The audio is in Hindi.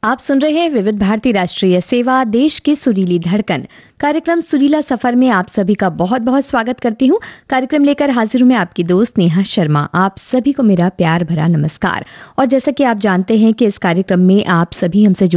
आप सुन रहे हैं विविध भारती राष्ट्रीय सेवा, देश की सुरीली धड़कन। कार्यक्रम सुरीला सफर में आप सभी का बहुत बहुत स्वागत करती हूँ। कार्यक्रम लेकर हाजिर हूँ मैं आपकी दोस्त नेहा शर्मा। आप सभी को मेरा प्यार भरा नमस्कार। और जैसा कि आप जानते हैं कि इस कार्यक्रम में आप सभी हमसे